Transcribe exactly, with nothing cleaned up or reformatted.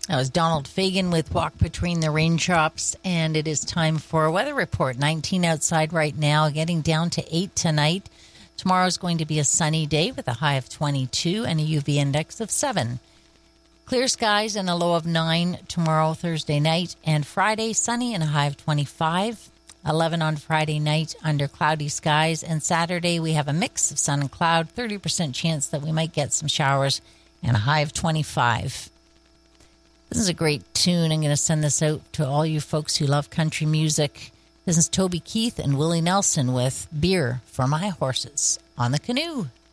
That was Donald Fagan with Walk Between the Raindrops, and it is time for a weather report. nineteen outside right now, getting down to eight tonight. Tomorrow is going to be a sunny day with a high of twenty-two and a U V index of seven. Clear skies and a low of nine tomorrow, Thursday night, and Friday sunny and a high of twenty-five. eleven on Friday night under cloudy skies, and Saturday we have a mix of sun and cloud, thirty percent chance that we might get some showers, and a high of twenty-five. This is a great tune. I'm going to send this out to all you folks who love country music. This is Toby Keith and Willie Nelson with Beer for My Horses on the Canoe.